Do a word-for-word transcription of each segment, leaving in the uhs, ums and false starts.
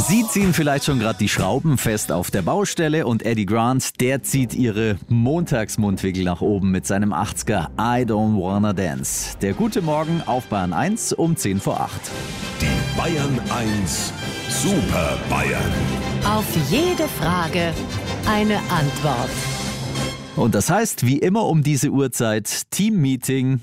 Sie ziehen vielleicht schon gerade die Schrauben fest auf der Baustelle und Eddie Grant, der zieht ihre Montagsmundwinkel nach oben mit seinem achtziger I Don't Wanna Dance. Der gute Morgen auf Bayern eins um zehn vor acht. Die Bayern eins Super Bayern. Auf jede Frage eine Antwort. Und das heißt, wie immer um diese Uhrzeit, Teammeeting,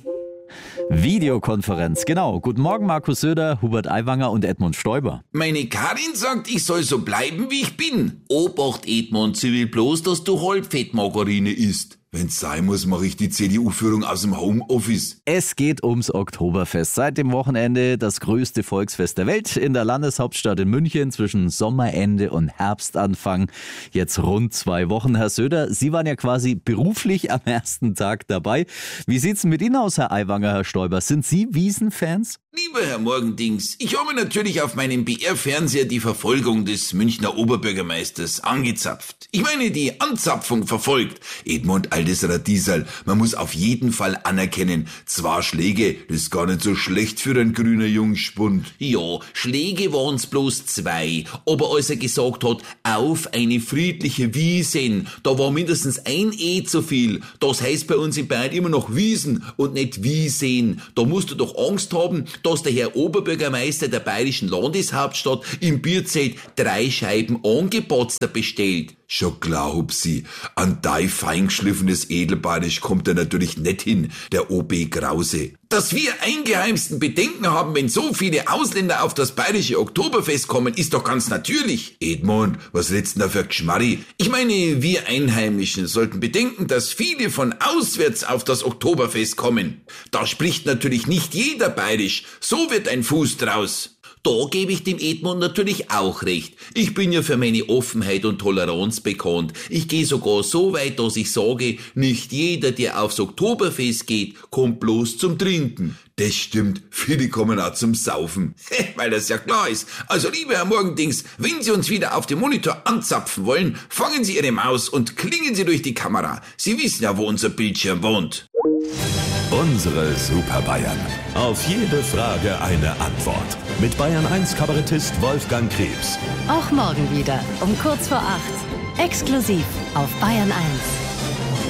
Videokonferenz. Genau. Guten Morgen, Markus Söder, Hubert Aiwanger und Edmund Stoiber. Meine Karin sagt, ich soll so bleiben, wie ich bin. Obacht, Edmund, sie will bloß, dass du Halbfettmargarine isst. Wenn's sein muss, mache ich die C D U-Führung aus dem Homeoffice. Es geht ums Oktoberfest. Seit dem Wochenende das größte Volksfest der Welt in der Landeshauptstadt in München zwischen Sommerende und Herbstanfang. Jetzt rund zwei Wochen. Herr Söder, Sie waren ja quasi beruflich am ersten Tag dabei. Wie sieht's mit Ihnen aus, Herr Aiwanger, Herr Stoiber? Sind Sie Wiesenfans? Lieber Herr Morgendings, ich habe natürlich auf meinem B R-Fernseher die Verfolgung des Münchner Oberbürgermeisters angezapft. Ich meine, die Anzapfung verfolgt. Edmund, altes Radiesal, man muss auf jeden Fall anerkennen, zwei Schläge, das ist gar nicht so schlecht für ein grüner Jungspund. Ja, Schläge waren's bloß zwei, aber als er gesagt hat, auf eine friedliche Wiesen, da war mindestens ein E zu viel. Das heißt bei uns in Bayern immer noch Wiesen und nicht Wiesen. Da musst du doch Angst haben, dass der Herr Oberbürgermeister der bayerischen Landeshauptstadt im Bierzelt drei Scheiben Angepotzter bestellt. Schon glaub sie, an dein feingeschliffenes Edelbayerisch kommt er natürlich nicht hin, der O B Krause. Dass wir eingeheimsten Bedenken haben, wenn so viele Ausländer auf das bayerische Oktoberfest kommen, ist doch ganz natürlich. Edmund, was redst denn da für Geschmarri? Ich meine, wir Einheimischen sollten bedenken, dass viele von auswärts auf das Oktoberfest kommen. Da spricht natürlich nicht jeder bayerisch, so wird ein Fuß draus. Da gebe ich dem Edmund natürlich auch recht. Ich bin ja für meine Offenheit und Toleranz bekannt. Ich gehe sogar so weit, dass ich sage, nicht jeder, der aufs Oktoberfest geht, kommt bloß zum Trinken. Das stimmt, viele kommen auch zum Saufen. Weil das ja klar ist. Also lieber Herr Morgendings, wenn Sie uns wieder auf dem Monitor anzapfen wollen, fangen Sie Ihre Maus und klingen Sie durch die Kamera. Sie wissen ja, wo unser Bildschirm wohnt. Unsere Super Bayern. Auf jede Frage eine Antwort. Mit Bayern eins Kabarettist Wolfgang Krebs. Auch morgen wieder um kurz vor acht. Exklusiv auf Bayern eins.